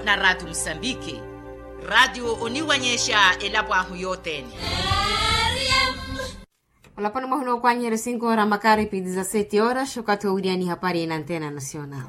na Rádio Moçambique. Rádio uniwanyesha elabwahu yote. Walapano mahuno kwa nyere 5 horas makaripi 17 horas wakati wa udiani hapari na Antena Nacional.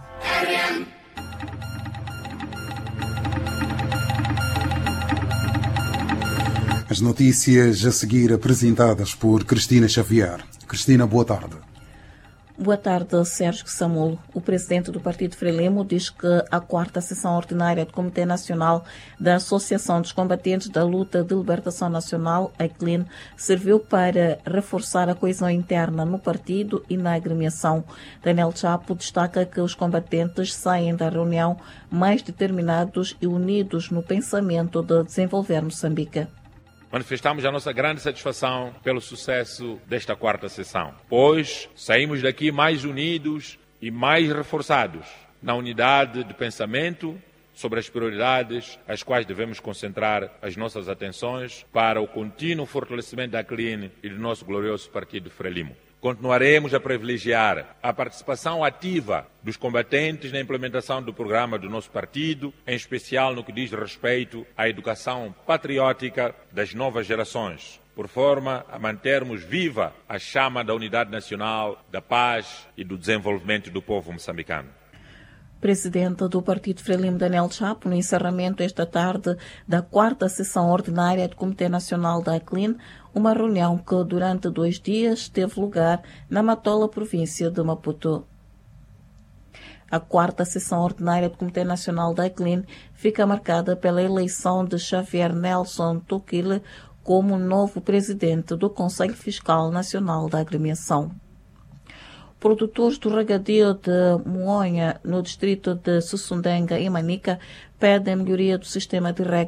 As notícias a seguir apresentadas por Cristina Xavier. Cristina, boa tarde. Boa tarde, Sérgio Samulo. O presidente do Partido Frelimo diz que a 4ª sessão ordinária do Comitê Nacional da Associação dos Combatentes da Luta de Libertação Nacional, ACLIN, serviu para reforçar a coesão interna no partido e na agremiação. Daniel Chapo destaca que os combatentes saem da reunião mais determinados e unidos no pensamento de desenvolver Moçambique. Manifestamos a nossa grande satisfação pelo sucesso desta 4ª sessão, pois saímos daqui mais unidos e mais reforçados na unidade de pensamento sobre as prioridades às quais devemos concentrar as nossas atenções para o contínuo fortalecimento da ACLIN e do nosso glorioso Partido Frelimo. Continuaremos a privilegiar a participação ativa dos combatentes na implementação do programa do nosso partido, em especial no que diz respeito à educação patriótica das novas gerações, por forma a mantermos viva a chama da unidade nacional, da paz e do desenvolvimento do povo moçambicano. Presidente do Partido Frelimo, Daniel Chapo, no encerramento esta tarde da 4ª sessão ordinária do Comitê Nacional da ACLIN, uma reunião que durante 2 dias teve lugar na Matola, província de Maputo. A 4ª sessão ordinária do Comitê Nacional da ACLIN fica marcada pela eleição de Xavier Nelson Tukile como novo presidente do Conselho Fiscal Nacional da Agremiação. Produtores do regadio de Muonha, no distrito de Sussundenga e Manica, pedem melhoria do sistema de rega